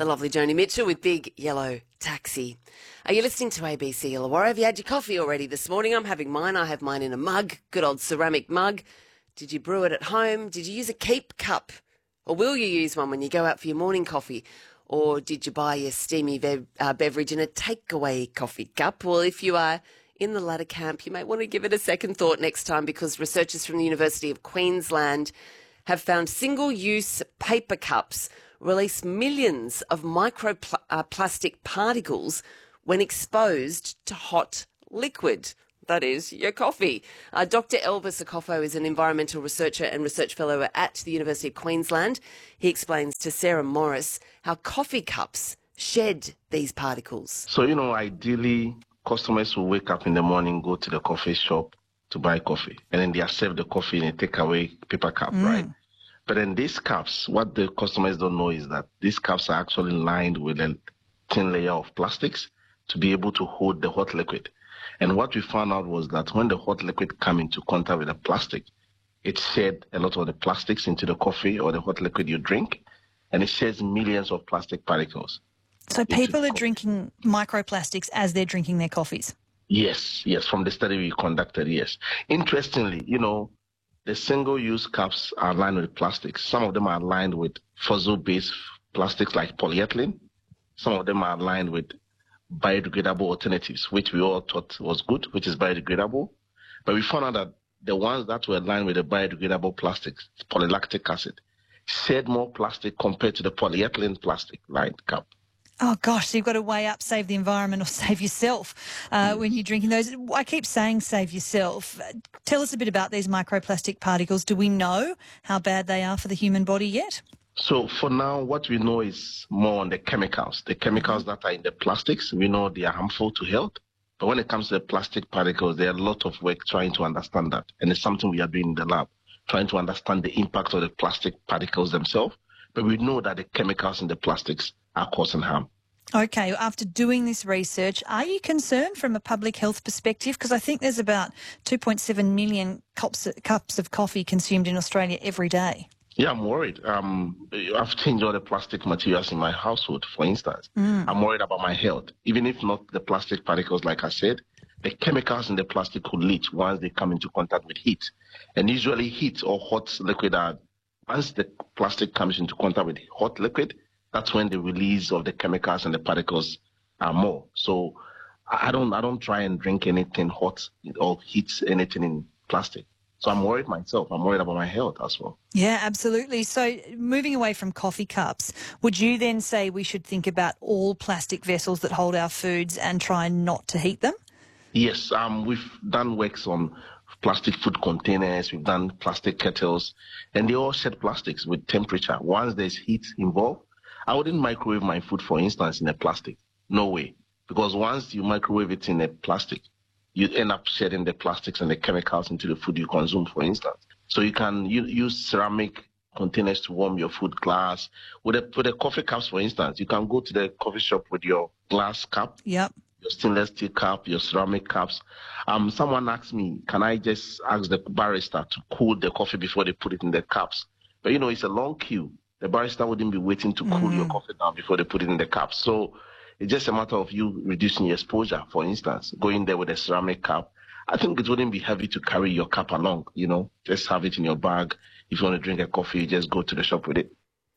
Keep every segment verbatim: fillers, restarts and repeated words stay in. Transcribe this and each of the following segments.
the lovely Joni Mitchell with Big Yellow Taxi. Are you listening to A B C Illawarra? Have you had your coffee already this morning? I'm having mine. I have mine in a mug, good old ceramic mug. Did you brew it at home? Did you use a keep cup? Or will you use one when you go out for your morning coffee? Or did you buy your steamy be- uh, beverage in a takeaway coffee cup? Well, if you are in the latter camp, you may want to give it a second thought next time, because researchers from the University of Queensland have found single-use paper cups release millions of microplastic uh, particles when exposed to hot liquid. That is, your coffee. Uh, Doctor Elvis Akofo is an environmental researcher and research fellow at the University of Queensland. He explains to Sarah Morris how coffee cups shed these particles. So, you know, ideally, customers will wake up in the morning, go to the coffee shop to buy coffee, and then they are served the coffee in a takeaway paper cup, mm. right? But then these cups, what the customers don't know is that these cups are actually lined with a thin layer of plastics to be able to hold the hot liquid. And what we found out was that when the hot liquid come into contact with the plastic, it shed a lot of the plastics into the coffee or the hot liquid you drink, and it sheds millions of plastic particles. So people are drinking microplastics as they're drinking their coffees? Yes, yes, from the study we conducted, yes. Interestingly, you know, the single-use cups are lined with plastics. Some of them are lined with fossil-based plastics like polyethylene. Some of them are lined with biodegradable alternatives, which we all thought was good, which is biodegradable. But we found out that the ones that were lined with the biodegradable plastics, polylactic acid, shed more plastic compared to the polyethylene plastic-lined cup. Oh, gosh, so you've got to weigh up save the environment or save yourself uh, when you're drinking those. I keep saying save yourself. Tell us a bit about these microplastic particles. Do we know how bad they are for the human body yet? So for now, what we know is more on the chemicals. The chemicals that are in the plastics, we know they are harmful to health. But when it comes to the plastic particles, there are a lot of work trying to understand that. And it's something we are doing in the lab, trying to understand the impact of the plastic particles themselves. But we know that the chemicals in the plastics are causing harm. Okay, after doing this research, are you concerned from a public health perspective? Because I think there's about two point seven million cups, cups of coffee consumed in Australia every day. Yeah, I'm worried. Um, I've changed all the plastic materials in my household, for instance. Mm. I'm worried about my health. Even if not the plastic particles, like I said, the chemicals in the plastic could leach once they come into contact with heat. And usually heat or hot liquid are, once the plastic comes into contact with hot liquid, that's when the release of the chemicals and the particles are more. So I don't I don't try and drink anything hot or heat anything in plastic. So I'm worried myself. I'm worried about my health as well. Yeah, absolutely. So moving away from coffee cups, would you then say we should think about all plastic vessels that hold our foods and try not to heat them? Yes, um, we've done works on plastic food containers, we've done plastic kettles, and they all shed plastics with temperature. Once there's heat involved, I wouldn't microwave my food, for instance, in a plastic. No way. Because once you microwave it in a plastic, you end up shedding the plastics and the chemicals into the food you consume, for instance. So you can u- use ceramic containers to warm your food, glass. With a, with a coffee cups, for instance, you can go to the coffee shop with your glass cup, yep, your stainless steel cup, your ceramic cups. Um, someone asked me, can I just ask the barista to cool the coffee before they put it in the cups? But, you know, it's a long queue. The barista wouldn't be waiting to cool mm. your coffee down before they put it in the cup. So it's just a matter of you reducing your exposure, for instance, going there with a ceramic cup. I think it wouldn't be heavy to carry your cup along, you know, just have it in your bag. If you want to drink a coffee, you just go to the shop with it.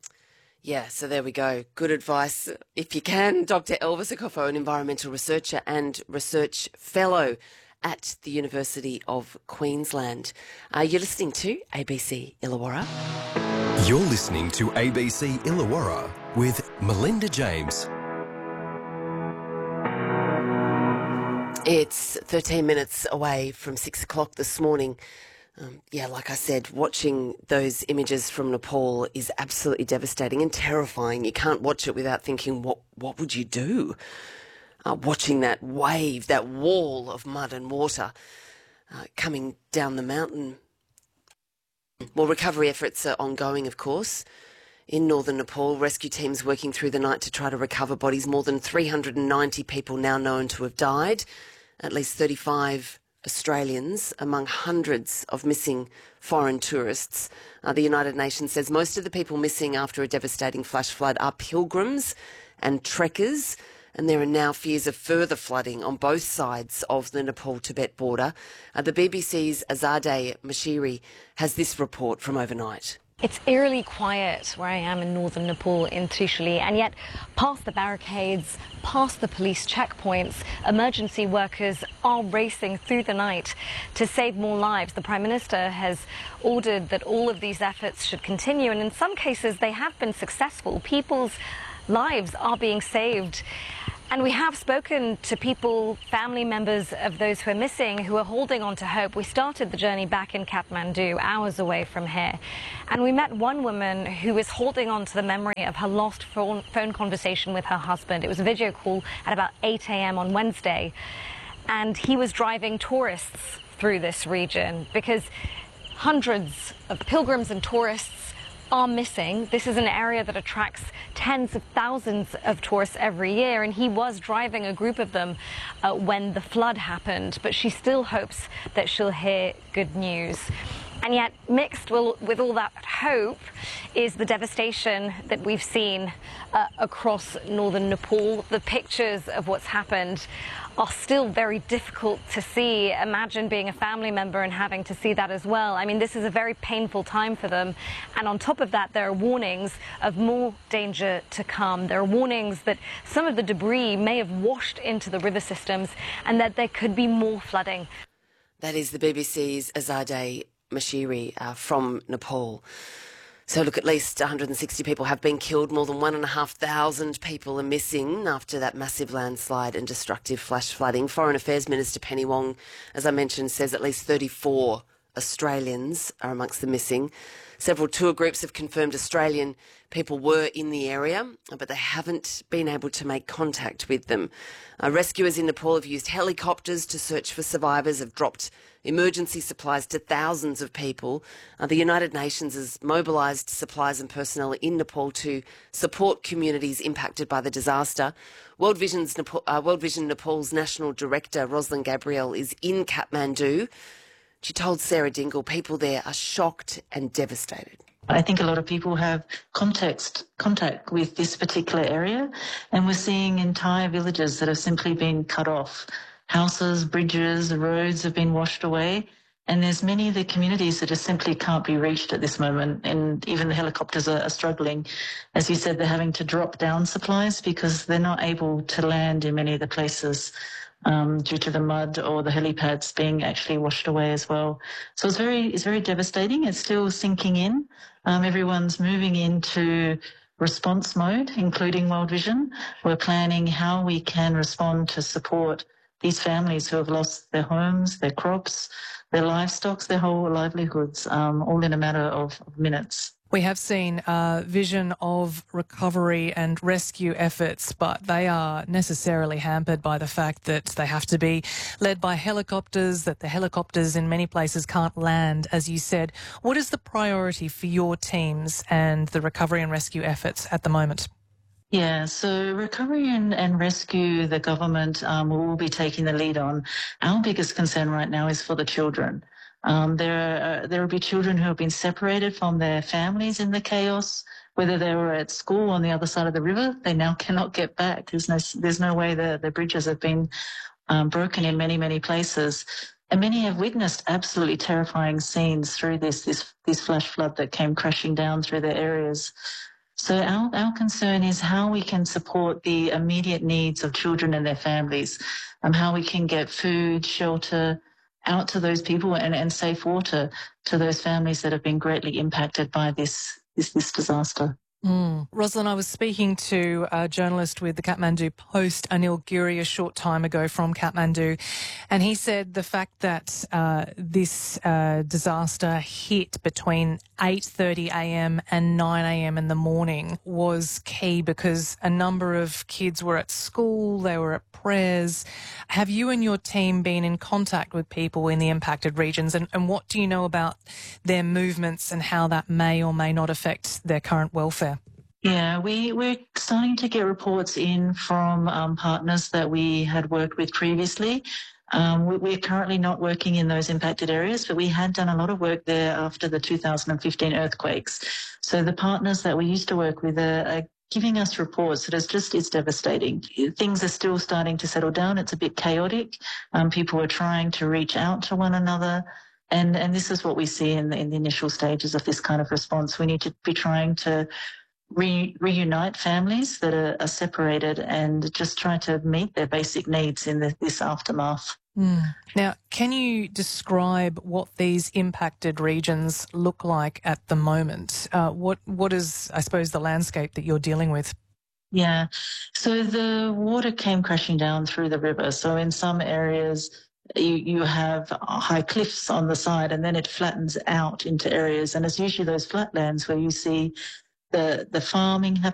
Yeah, so there we go. Good advice. If you can, Doctor Elvis Akofo, an environmental researcher and research fellow at the University of Queensland. Uh, you're listening to A B C Illawarra. You're listening to A B C Illawarra with Melinda James. It's thirteen minutes away from six o'clock this morning. Um, yeah, like I said, watching those images from Nepal is absolutely devastating and terrifying. You can't watch it without thinking, what what would you do? Uh, watching that wave, that wall of mud and water uh, coming down the mountain. Well, recovery efforts are ongoing, of course. In northern Nepal, rescue teams working through the night to try to recover bodies. More than three hundred ninety people now known to have died. At least thirty-five Australians among hundreds of missing foreign tourists. Uh, the United Nations says most of the people missing after a devastating flash flood are pilgrims and trekkers, and there are now fears of further flooding on both sides of the Nepal-Tibet border. Uh, the B B C's Azadeh Mashiri has this report from overnight. It's eerily quiet where I am in northern Nepal in Trishuli, and yet past the barricades, past the police checkpoints, emergency workers are racing through the night to save more lives. The Prime Minister has ordered that all of these efforts should continue, and in some cases they have been successful. People's lives are being saved. And we have spoken to people, family members of those who are missing, who are holding on to hope. We started the journey back in Kathmandu, hours away from here. And we met one woman who is holding on to the memory of her lost phone, phone conversation with her husband. It was a video call at about eight a m on Wednesday. And he was driving tourists through this region because hundreds of pilgrims and tourists are missing. This is an area that attracts tens of thousands of tourists every year, and he was driving a group of them uh, when the flood happened, but she still hopes that she'll hear good news. And yet, mixed with, with all that hope is the devastation that we've seen uh, across northern Nepal. The pictures of what's happened are still very difficult to see. Imagine being a family member and having to see that as well. I mean, this is a very painful time for them. And on top of that, there are warnings of more danger to come. There are warnings that some of the debris may have washed into the river systems and that there could be more flooding. That is the B B C's Azadeh Mashiri uh, from Nepal. So look, at least one hundred sixty people have been killed. More than one and a half thousand people are missing after that massive landslide and destructive flash flooding. Foreign Affairs Minister Penny Wong, as I mentioned, says at least thirty-four Australians are amongst the missing. Several tour groups have confirmed Australian people were in the area, but they haven't been able to make contact with them. Uh, rescuers in Nepal have used helicopters to search for survivors, have dropped emergency supplies to thousands of people. Uh, the United Nations has mobilised supplies and personnel in Nepal to support communities impacted by the disaster. World Vision's Nepal, uh, World Vision Nepal's National Director, Rosalind Gabriel, is in Kathmandu. She told Sarah Dingle people there are shocked and devastated. I think a lot of people have context, contact with this particular area, and we're seeing entire villages that have simply been cut off. Houses, bridges, roads have been washed away, and there's many of the communities that just simply can't be reached at this moment, and even the helicopters are, are struggling. As you said, they're having to drop down supplies because they're not able to land in many of the places. Um, due to the mud or the helipads being actually washed away as well. So it's very, it's very devastating. It's still sinking in. Um, everyone's moving into response mode, including World Vision. We're planning how we can respond to support these families who have lost their homes, their crops, their livestock, their whole livelihoods, um, all in a matter of minutes. We have seen a vision of recovery and rescue efforts, but they are necessarily hampered by the fact that they have to be led by helicopters, that the helicopters in many places can't land, as you said. What is the priority for your teams and the recovery and rescue efforts at the moment? Yeah, so recovery and, and rescue, the government um, will be taking the lead on. Our biggest concern right now is for the children. Um, there are, uh, there will be children who have been separated from their families in the chaos, whether they were at school on the other side of the river, they now cannot get back. There's no, there's no way the, the bridges have been um, broken in many, many places. And many have witnessed absolutely terrifying scenes through this, this, this flash flood that came crashing down through their areas. So our, our concern is how we can support the immediate needs of children and their families, um, how we can get food, shelter, out to those people and, and safe water to those families that have been greatly impacted by this this, this disaster. Mm. Rosalind, I was speaking to a journalist with the Kathmandu Post, Anil Giri, a short time ago from Kathmandu, and he said the fact that uh, this uh, disaster hit between eight thirty a m and nine a m in the morning was key because a number of kids were at school, they were at prayers. Have you and your team been in contact with people in the impacted regions, and, and what do you know about their movements and how that may or may not affect their current welfare? Yeah, we, we're starting to get reports in from um, partners that we had worked with previously. Um, we, we're currently not working in those impacted areas, but we had done a lot of work there after the two thousand fifteen earthquakes. So the partners that we used to work with are, are giving us reports that it's just, it's devastating. Things are still starting to settle down. It's a bit chaotic. Um, people are trying to reach out to one another. And, and this is what we see in the, in the initial stages of this kind of response. We need to be trying to Re- reunite families that are, are separated and just try to meet their basic needs in the, this aftermath. Mm. Now, can you describe what these impacted regions look like at the moment? Uh, what What is, I suppose, the landscape that you're dealing with? Yeah, so the water came crashing down through the river. So in some areas, you, you have high cliffs on the side and then it flattens out into areas. And it's usually those flatlands where you see the, the farming happening.